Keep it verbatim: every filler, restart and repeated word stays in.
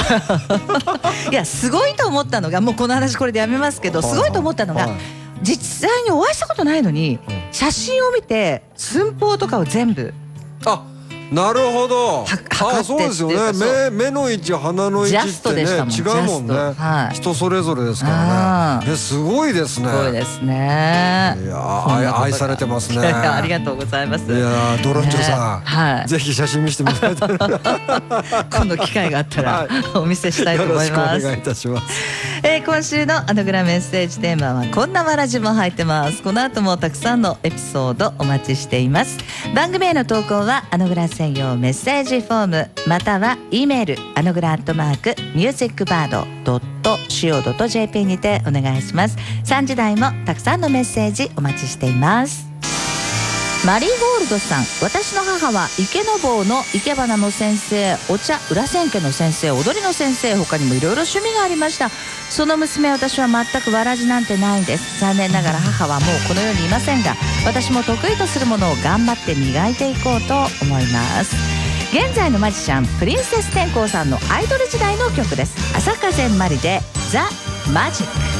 いやすごいと思ったのが、もうこの話これでやめますけど、すごいと思ったのが、実際にお会いしたことないのに写真を見て寸法とかを全部、 あ、なるほど。あ、そうですよね。目目の位置、鼻の位置ってね違うもんね。人それぞれですからね。え、すごいですね。 すごいですね。 いや、愛されてますね。 ありがとうございます。 いや、ドロンジョさん、ぜひ写真見せてみたいと。 今度機会があったらお見せしたいと思います。 よろしくお願いいたします。 えー、今週のアナグラメッセージテーマはこんなわらじも入ってます。この後もたくさんのエピソードお待ちしています。番組への投稿はアナグラ専用メッセージフォームまたは E メールアナグラアットマークミュージックバードドットシーオードットジェーピー にてお願いします。さんじ台もたくさんのメッセージお待ちしています。マリーゴールドさん、私の母は池坊の生け花の先生、お茶裏千家の先生、踊りの先生、他にもいろいろ趣味がありました。その娘、私は全くわらじなんてないんです。残念ながら母はもうこの世にいませんが、私も得意とするものを頑張って磨いていこうと思います。現在のマジシャンプリンセス天功さんのアイドル時代の曲です。朝風まりでザ・マジック。